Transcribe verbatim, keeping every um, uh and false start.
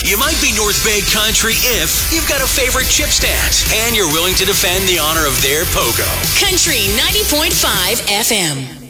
You might be North Bay country if you've got a favorite chip stand and you're willing to defend the honor of their pogo. Country ninety point five F M.